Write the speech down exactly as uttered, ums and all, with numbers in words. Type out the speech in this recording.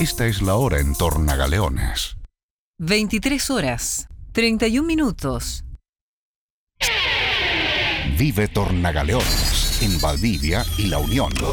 Esta es la hora en Tornagaleones. veintitrés horas, treinta y un minutos. Vive Tornagaleones en Valdivia y La Unión.